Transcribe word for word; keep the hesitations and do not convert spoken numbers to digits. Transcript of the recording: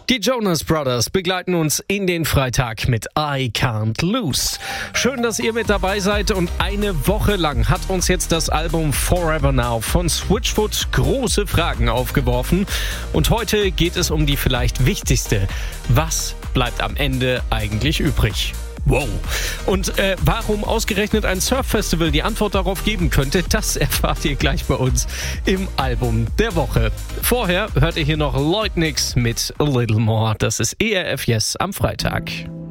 Die Jonas Brothers begleiten uns in den Freitag mit I Can't Lose. Schön, dass ihr mit dabei seid, und eine Woche lang hat uns jetzt das Album Forever Now von Switchfoot große Fragen aufgeworfen. Und heute geht es um die vielleicht wichtigste: Was bleibt am Ende eigentlich übrig? Wow. Und äh, warum ausgerechnet ein Surf-Festival die Antwort darauf geben könnte, das erfahrt ihr gleich bei uns im Album der Woche. Vorher hört ihr hier noch Lloyd Nix mit A Little More. Das ist E R F Yes am Freitag.